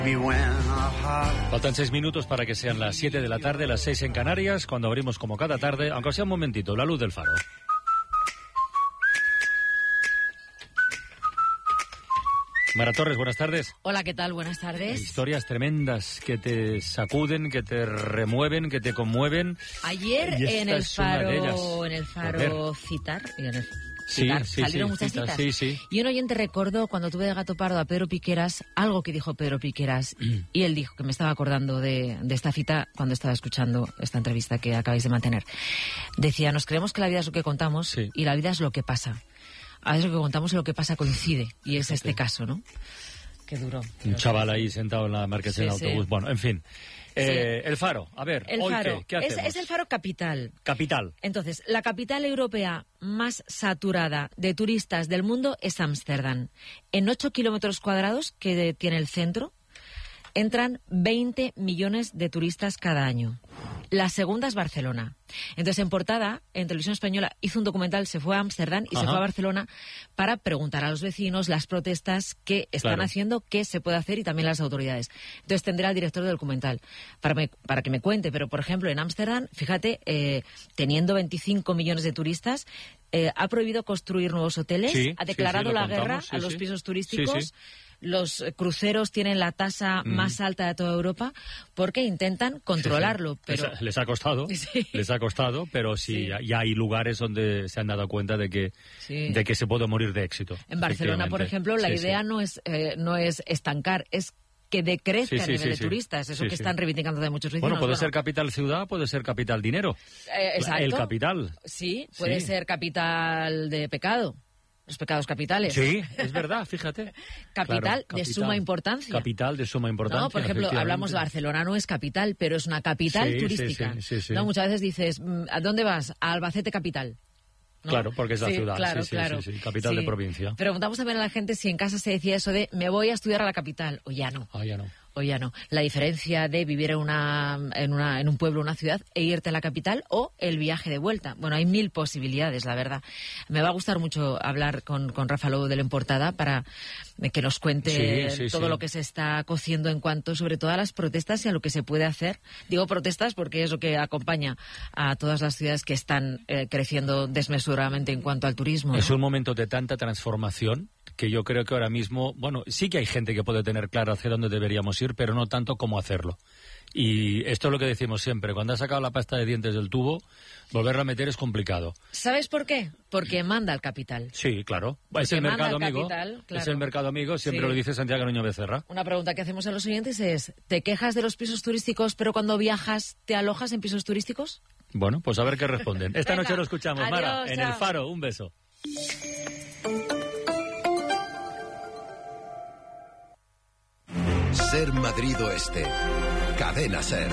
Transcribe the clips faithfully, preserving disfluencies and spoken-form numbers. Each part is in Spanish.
Faltan seis minutos para que sean las siete de la tarde, las seis en Canarias, cuando abrimos como cada tarde, aunque sea un momentito, la luz del faro. Mara Torres, buenas tardes. Hola, ¿qué tal? Buenas tardes. Hay historias tremendas que te sacuden, que te remueven, que te conmueven. Ayer en el faro, en el faro citar, en el Sí, citar, sí, salieron sí, muchas citas, citas. sí, sí. Y un oyente recordó cuando tuve de gato pardo a Pedro Piqueras, algo que dijo Pedro Piqueras, y él dijo que me estaba acordando de, de esta cita cuando estaba escuchando esta entrevista que acabáis de mantener. Decía, nos creemos que la vida es lo que contamos, sí, y la vida es lo que pasa. A veces lo que contamos y lo que pasa coincide, y es este caso, ¿no? Qué duro. Un chaval ahí sentado en la marquesina sí, del autobús. Sí. Bueno, en fin. Eh, sí. El Faro, a ver, el hoy faro. ¿qué, ¿qué hacemos? Es, es el Faro Capital. Capital. Entonces, la capital europea más saturada de turistas del mundo es Ámsterdam. En ocho kilómetros cuadrados que tiene el centro, entran veinte millones de turistas cada año. La segunda es Barcelona. Entonces, en portada, en Televisión Española, hizo un documental, se fue a Ámsterdam y Ajá. se fue a Barcelona para preguntar a los vecinos las protestas que están claro. haciendo, qué se puede hacer y también las autoridades. Entonces, tendré al director del documental para, me, para que me cuente. Pero, por ejemplo, en Ámsterdam, fíjate, eh, teniendo veinticinco millones de turistas, eh, ha prohibido construir nuevos hoteles, sí, ha declarado sí, sí, la contamos, guerra sí, a los sí. pisos turísticos. Sí, sí. Los cruceros tienen la tasa mm. más alta de toda Europa porque intentan controlarlo. Sí, sí. Pero les, les ha costado, sí. les ha costado, pero sí, sí. Ya, ya hay lugares donde se han dado cuenta de que, sí. de que se puede morir de éxito. En Barcelona, por ejemplo, la sí, idea sí. no es eh, no es estancar, es que decrezca sí, sí, a nivel sí, de sí. turistas, eso sí, que sí. están reivindicando de muchos vecinos. Bueno, puede bueno. ser capital ciudad, puede ser capital dinero. Eh, exacto. El capital. Sí, puede sí. ser capital de pecado. Los pecados capitales. Sí, es verdad, fíjate. capital claro, de capital, suma importancia. Capital de suma importancia. No, por ejemplo, hablamos de Barcelona, no es capital, pero es una capital sí, turística. Sí, sí, sí, sí. No, muchas veces dices, ¿a dónde vas? A Albacete capital. ¿No? Claro, porque es la sí, ciudad, claro, sí, sí, claro. sí, sí, capital sí. de provincia. Preguntamos también a la gente si en casa se decía eso de me voy a estudiar a la capital, o ya no. Ah, ya no. O ya no. La diferencia de vivir en una, en una en un pueblo, una ciudad, e irte a la capital o el viaje de vuelta. Bueno, hay mil posibilidades, la verdad. Me va a gustar mucho hablar con, con Rafa Lobo de la Portada para que nos cuente sí, sí, todo sí. lo que se está cociendo en cuanto, sobre todo, a las protestas y a lo que se puede hacer. Digo protestas porque es lo que acompaña a todas las ciudades que están eh, creciendo desmesuradamente en cuanto al turismo. Es ¿no? un momento de tanta transformación que yo creo que ahora mismo, bueno, sí que hay gente que puede tener claro hacia dónde deberíamos ir, pero no tanto cómo hacerlo. Y esto es lo que decimos siempre, cuando has sacado la pasta de dientes del tubo, volverla a meter es complicado. ¿Sabes por qué? Porque manda al capital. Sí, claro. Porque es el mercado amigo. Capital, claro. Es el mercado amigo, siempre sí. lo dice Santiago Niño Becerra. Una pregunta que hacemos a los oyentes es, ¿te quejas de los pisos turísticos, pero cuando viajas te alojas en pisos turísticos? Bueno, pues a ver qué responden. Esta Venga, noche lo escuchamos, adiós, Mara, en chao. El Faro. Un beso. Ser Madrid Oeste. Cadena Ser.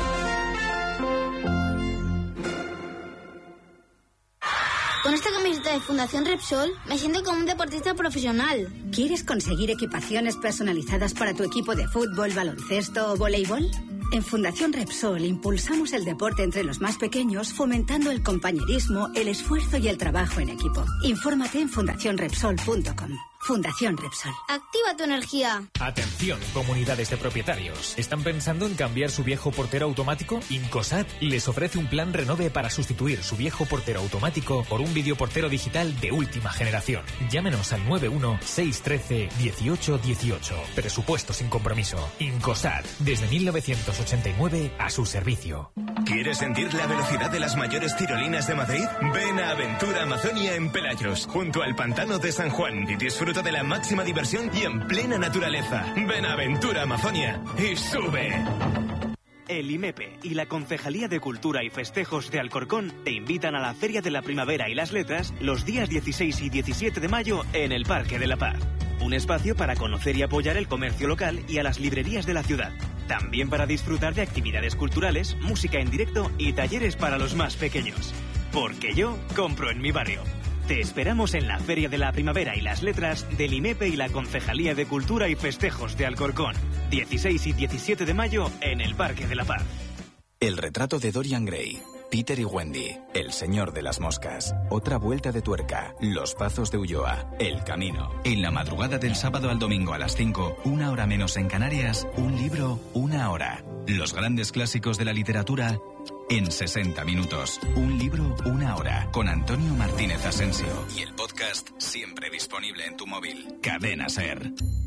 Con esta camiseta de Fundación Repsol me siento como un deportista profesional. ¿Quieres conseguir equipaciones personalizadas para tu equipo de fútbol, baloncesto o voleibol? En Fundación Repsol impulsamos el deporte entre los más pequeños, fomentando el compañerismo, el esfuerzo y el trabajo en equipo. Infórmate en fundación repsol punto com. Fundación Repsol. Activa tu energía. Atención, comunidades de propietarios. ¿Están pensando en cambiar su viejo portero automático? Incosat les ofrece un plan renove para sustituir su viejo portero automático por un videoportero digital de última generación. Llámenos al nueve uno seis uno tres uno ocho uno ocho. Presupuesto sin compromiso. Incosat, desde mil novecientos ochenta y nueve a su servicio. ¿Quieres sentir la velocidad de las mayores tirolinas de Madrid? Ven a Aventura Amazonia en Pelayos, junto al pantano de San Juan, y disfruta de la máxima diversión y en plena naturaleza. Ven a Aventura Amazonia y sube. El IMEPE y la Concejalía de Cultura y Festejos de Alcorcón te invitan a la Feria de la Primavera y las Letras los días dieciséis y diecisiete de mayo en el Parque de la Paz. Un espacio para conocer y apoyar el comercio local y a las librerías de la ciudad. También para disfrutar de actividades culturales, música en directo y talleres para los más pequeños. Porque yo compro en mi barrio. Te esperamos en la Feria de la Primavera y las Letras del IMEPE y la Concejalía de Cultura y Festejos de Alcorcón. dieciséis y diecisiete de mayo en el Parque de la Paz. El retrato de Dorian Gray. Peter y Wendy, El señor de las moscas, Otra vuelta de tuerca, Los pazos de Ulloa, El camino. En la madrugada del sábado al domingo a las cinco, una hora menos en Canarias, un libro, una hora. Los grandes clásicos de la literatura en sesenta minutos. Un libro, una hora. Con Antonio Martínez Asensio. Y el podcast siempre disponible en tu móvil. Cadena SER.